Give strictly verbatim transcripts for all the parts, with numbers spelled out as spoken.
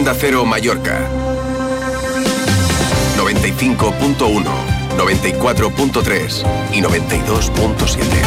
Onda Cero Mallorca. noventa y cinco punto uno, noventa y cuatro punto tres y noventa y dos punto siete.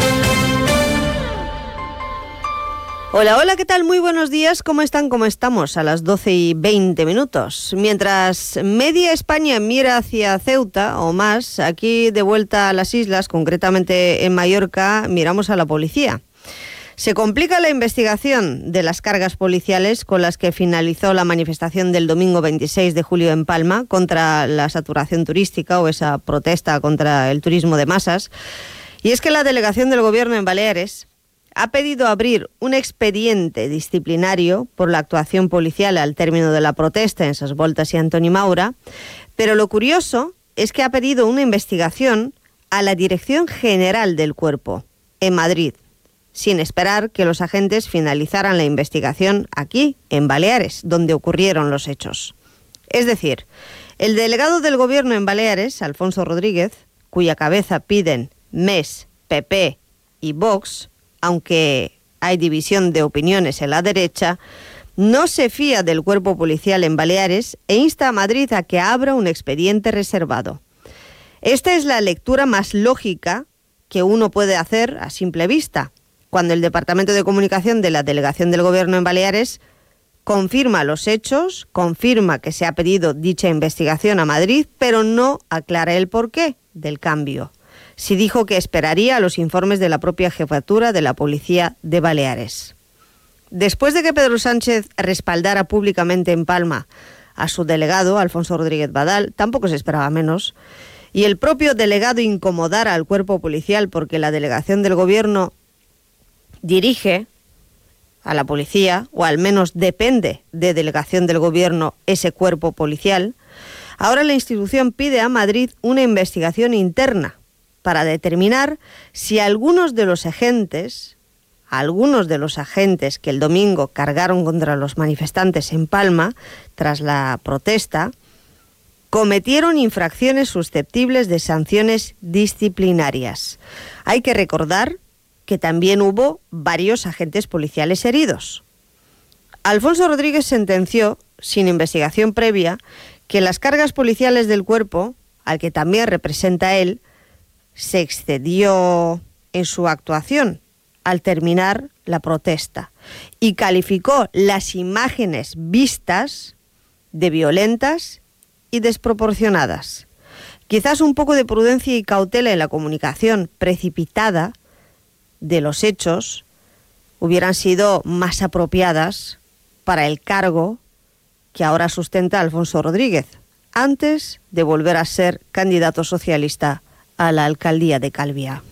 Hola, hola, ¿qué tal? Muy buenos días, ¿cómo están? ¿Cómo estamos? A las doce y veinte minutos. Mientras media España mira hacia Ceuta o más, aquí de vuelta a las islas, concretamente en Mallorca, miramos a la policía. Se complica la investigación de las cargas policiales con las que finalizó la manifestación del domingo veintiséis de julio en Palma contra la saturación turística o esa protesta contra el turismo de masas. Y es que la delegación del Gobierno en Baleares ha pedido abrir un expediente disciplinario por la actuación policial al término de la protesta en Ses Voltes y Antoni Maura, pero lo curioso es que ha pedido una investigación a la Dirección General del Cuerpo, en Madrid, sin esperar que los agentes finalizaran la investigación aquí, en Baleares, donde ocurrieron los hechos. Es decir, el delegado del Gobierno en Baleares, Alfonso Rodríguez, cuya cabeza piden M E S, P P y Vox, aunque hay división de opiniones en la derecha, no se fía del cuerpo policial en Baleares e insta a Madrid a que abra un expediente reservado. Esta es la lectura más lógica que uno puede hacer a simple vista, cuando el Departamento de Comunicación de la Delegación del Gobierno en Baleares confirma los hechos, confirma que se ha pedido dicha investigación a Madrid, pero no aclara el porqué del cambio. Si dijo que esperaría a los informes de la propia jefatura de la Policía de Baleares. Después de que Pedro Sánchez respaldara públicamente en Palma a su delegado, Alfonso Rodríguez Badal, tampoco se esperaba menos, y el propio delegado incomodara al cuerpo policial porque la delegación del Gobierno dirige a la policía, o al menos depende de delegación del Gobierno ese cuerpo policial, ahora la institución pide a Madrid una investigación interna para determinar si algunos de los agentes, algunos de los agentes que el domingo cargaron contra los manifestantes en Palma, tras la protesta, cometieron infracciones susceptibles de sanciones disciplinarias. Hay que recordar que también hubo varios agentes policiales heridos. Alfonso Rodríguez sentenció, sin investigación previa, que las cargas policiales del cuerpo, al que también representa él, se excedió en su actuación al terminar la protesta y calificó las imágenes vistas de violentas y desproporcionadas. Quizás un poco de prudencia y cautela en la comunicación precipitada de los hechos hubieran sido más apropiadas para el cargo que ahora sustenta Alfonso Rodríguez, antes de volver a ser candidato socialista a la alcaldía de Calviá.